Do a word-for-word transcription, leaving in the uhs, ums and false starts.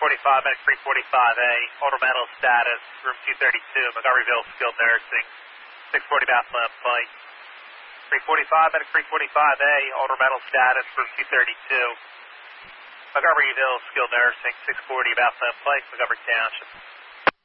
forty-five, medic three forty-five A, orbital status, room two thirty-two, Montgomeryville Skilled Nursing, six forty Bethlehem Flight. three forty-five, medic three forty-five A, orbital status, room two thirty-two, Montgomeryville Skilled Nursing, six forty Bethlehem Flight, Montgomery Township.